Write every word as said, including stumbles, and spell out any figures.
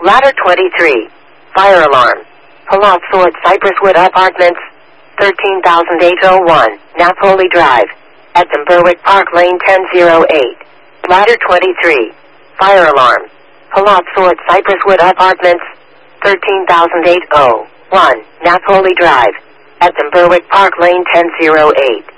Ladder twenty-three. Fire alarm. Palaf Sword Cypresswood Apartments. thirteen thousand eight oh one. Napoli Drive. Edtham Berwick Park Lane ten oh eight. Ladder twenty-three. Fire alarm. Palaf Sword Cypresswood Apartments. thirteen thousand eight oh one. Napoli Drive. Edtham Berwick Park Lane ten oh eight.